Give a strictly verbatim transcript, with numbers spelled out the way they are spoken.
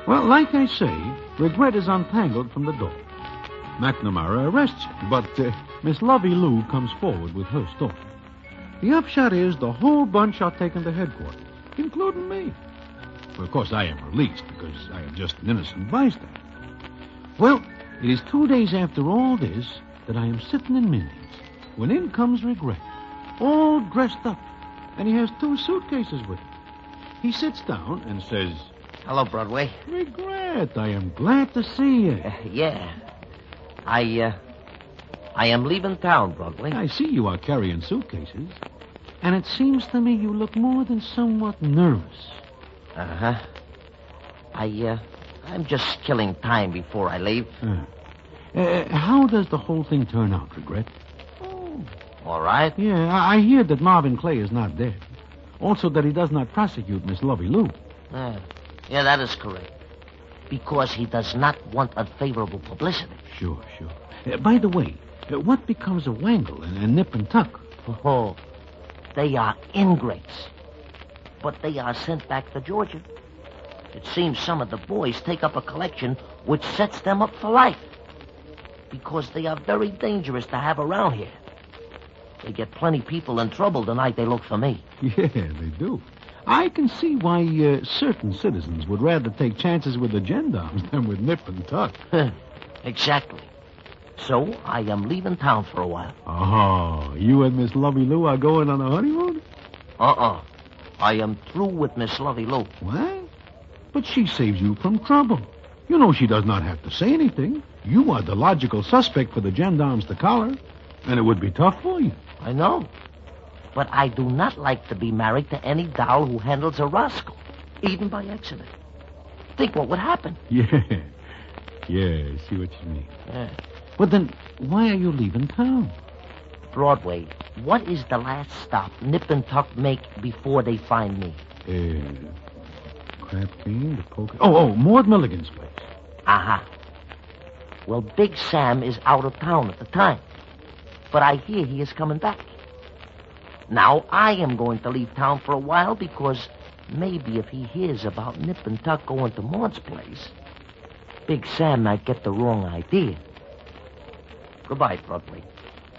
Well, like I say, regret is untangled from the door. McNamara arrests you, but uh, Miss Lovey Lou comes forward with her story. The upshot is the whole bunch are taken to headquarters, including me. Well, of course, I am released because I am just an innocent bystander. Well, it is two days after all this that I am sitting in Mindy's when in comes Regret, all dressed up, and he has two suitcases with him. He sits down and says, Hello, Broadway. Regret, I am glad to see you. Uh, yeah. I, uh, I am leaving town, Broadway. I see you are carrying suitcases, and it seems to me you look more than somewhat nervous. Uh-huh. I, uh, I'm just killing time before I leave. Uh, uh, how does the whole thing turn out, Regret? Oh, all right. Yeah, I, I hear that Marvin Clay is not dead. Also that he does not prosecute Miss Lovey Lou. Uh, yeah, that is correct. Because he does not want unfavorable publicity. Sure, sure. Uh, by the way, uh, what becomes of Wangle and, and Nip and Tuck? Oh, they are ingrates. But they are sent back to Georgia. It seems some of the boys take up a collection which sets them up for life. Because they are very dangerous to have around here. They get plenty people in trouble the night they look for me. Yeah, they do. I can see why uh, certain citizens would rather take chances with the gendarmes than with Nip and Tuck. Exactly. So I am leaving town for a while. Oh, you and Miss Lovey Lou are going on a honeymoon? Uh-uh. I am through with Miss Lovey Lou. What? But she saves you from trouble. You know she does not have to say anything. You are the logical suspect for the gendarmes to collar, and it would be tough for you. I know. But I do not like to be married to any doll who handles a rascal, even by accident. Think what would happen. Yeah. Yeah, I see what you mean. Yeah. But then, why are you leaving town? Broadway, what is the last stop Nip and Tuck make before they find me? Uh, Crab King, the poker... Oh, oh, Maud Milligan's place. Aha. Well, Big Sam is out of town at the time. But I hear he is coming back. Now, I am going to leave town for a while because maybe if he hears about Nip and Tuck going to Maud's place, Big Sam might get the wrong idea. Goodbye, Broadway.